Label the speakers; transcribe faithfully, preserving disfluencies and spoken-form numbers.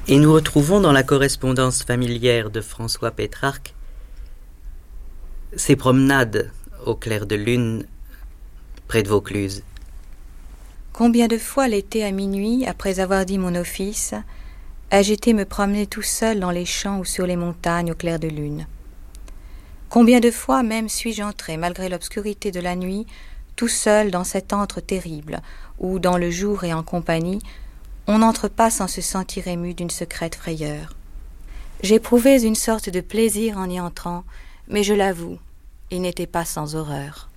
Speaker 1: Et nous retrouvons dans la correspondance familière de François Pétrarque ses promenades au clair de lune près de Vaucluse.
Speaker 2: Combien de fois l'été à minuit, après avoir dit mon office, ai-je été me promener tout seul dans les champs ou sur les montagnes au clair de lune. Combien de fois même suis-je entré, malgré l'obscurité de la nuit, tout seul dans cet antre terrible, où, dans le jour et en compagnie, on n'entre pas sans se sentir ému d'une secrète frayeur. J'éprouvais une sorte de plaisir en y entrant, mais je l'avoue, il n'était pas sans horreur.